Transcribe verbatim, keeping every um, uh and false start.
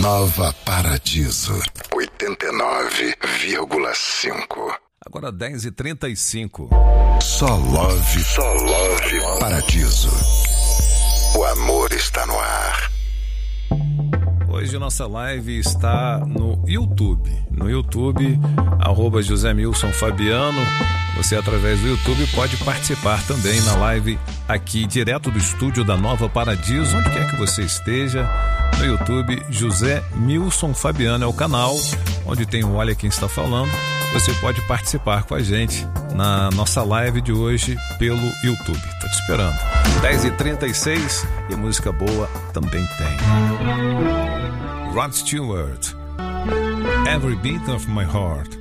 Nova Paradiso, oitenta e nove vírgula cinco. Agora dez e trinta e cinco. Só Love, só Love Paradiso. O amor está no ar. Hoje nossa live está no YouTube. No YouTube, arroba José Milson Fabiano. Você, através do YouTube, pode participar também na live aqui, direto do estúdio da Nova Paradiso, onde quer que você esteja. No YouTube, José Milson Fabiano é o canal, onde tem o Olha Quem Está Falando. Você pode participar com a gente na nossa live de hoje pelo YouTube. Tô te esperando. dez e trinta e seis e música boa também tem. Rod Stewart, Every Beat of My Heart.